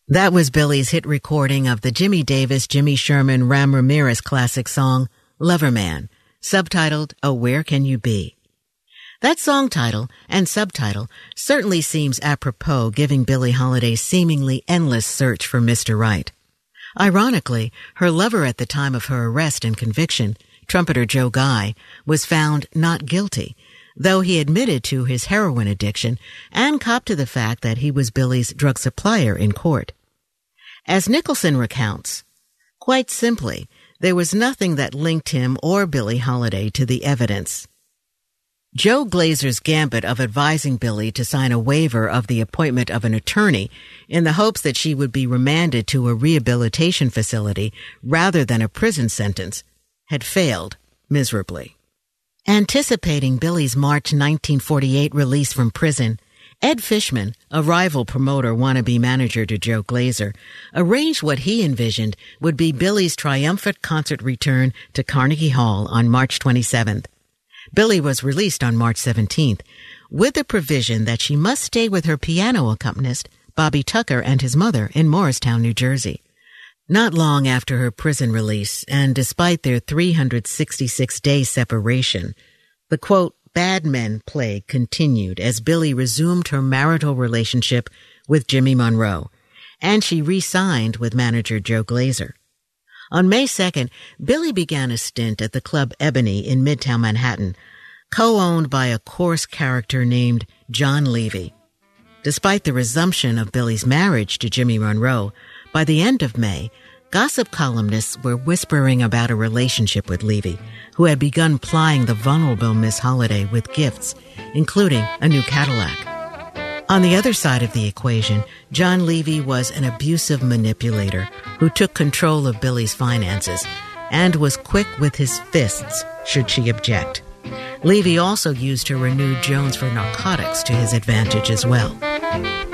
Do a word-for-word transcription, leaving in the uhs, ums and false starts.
That was Billy's hit recording of the Jimmy Davis, Jimmy Sherman, Ram Ramirez classic song, Loverman, subtitled, Oh, Where Can You Be? That song title and subtitle certainly seems apropos, giving Billie Holiday's seemingly endless search for Mister Right. Ironically, her lover at the time of her arrest and conviction, trumpeter Joe Guy, was found not guilty, though he admitted to his heroin addiction and copped to the fact that he was Billy's drug supplier in court. As Nicholson recounts, quite simply, there was nothing that linked him or Billie Holiday to the evidence. Joe Glazer's gambit of advising Billie to sign a waiver of the appointment of an attorney in the hopes that she would be remanded to a rehabilitation facility rather than a prison sentence had failed miserably. Anticipating Billie's March nineteen forty-eight release from prison, Ed Fishman, a rival promoter wannabe manager to Joe Glazer, arranged what he envisioned would be Billie's triumphant concert return to Carnegie Hall on March twenty-seventh. Billie was released on March seventeenth, with the provision that she must stay with her piano accompanist, Bobby Tucker, and his mother in Morristown, New Jersey. Not long after her prison release, and despite their three hundred sixty-six day separation, the, quote, bad men plague continued as Billie resumed her marital relationship with Jimmy Monroe, and she re-signed with manager Joe Glazer. On May second, Billie began a stint at the Club Ebony in Midtown Manhattan, co-owned by a coarse character named John Levy. Despite the resumption of Billie's marriage to Jimmy Monroe, by the end of May, gossip columnists were whispering about a relationship with Levy, who had begun plying the vulnerable Miss Holiday with gifts, including a new Cadillac. On the other side of the equation, John Levy was an abusive manipulator who took control of Billie's finances and was quick with his fists should she object. Levy also used her renewed Jones for narcotics to his advantage as well.